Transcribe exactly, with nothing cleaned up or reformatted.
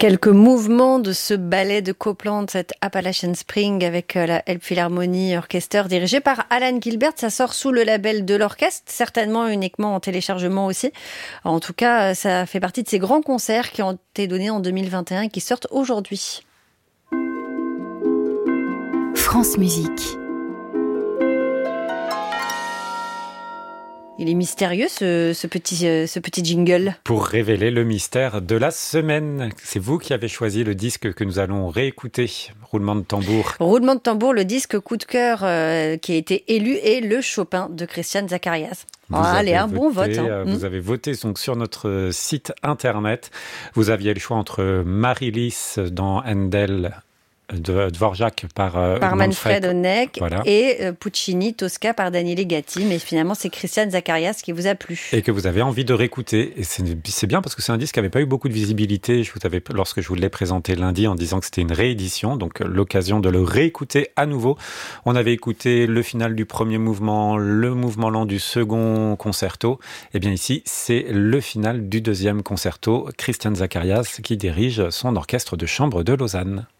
Quelques mouvements de ce ballet de Copland, cette Appalachian Spring avec la Elbphilharmonie Orchestra dirigée par Alan Gilbert. Ça sort sous le label de l'orchestre, certainement uniquement en téléchargement aussi. En tout cas, ça fait partie de ces grands concerts qui ont été donnés en deux mille vingt et un et qui sortent aujourd'hui. France Musique. Il est mystérieux ce, ce, petit, ce petit jingle. Pour révéler le mystère de la semaine, c'est vous qui avez choisi le disque que nous allons réécouter. Roulement de tambour. Roulement de tambour, le disque coup de cœur euh, qui a été élu est le Chopin de Christian Zacharias. Vous oh, allez, un voté, bon vote. Hein. Vous mmh. avez voté donc, sur notre site internet. Vous aviez le choix entre Marilis dans Handel, de Dvorak par, euh, par Manfred Honeck voilà. et euh, Puccini Tosca par Daniele Gatti, mais finalement c'est Christian Zacharias qui vous a plu et que vous avez envie de réécouter. Et c'est, c'est bien parce que c'est un disque qui n'avait pas eu beaucoup de visibilité. Je vous avais, lorsque je vous l'ai présenté lundi en disant que c'était une réédition, donc l'occasion de le réécouter à nouveau. On avait écouté le final du premier mouvement, le mouvement lent du second concerto. Et bien ici c'est le final du deuxième concerto. Christian Zacharias qui dirige son orchestre de chambre de Lausanne.